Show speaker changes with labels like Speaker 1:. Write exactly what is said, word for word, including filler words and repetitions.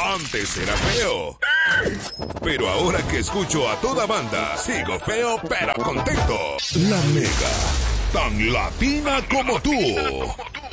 Speaker 1: Antes era feo. Pero ahora que escucho a toda banda, sigo feo pero contento. La Mega, tan latina como tú.